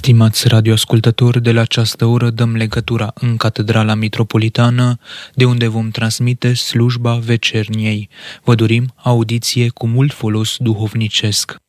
Stimați radioascultători, de la această oră dăm legătura în Catedrala Mitropolitană, de unde vom transmite slujba vecerniei. Vă dorim audiție cu mult folos duhovnicesc.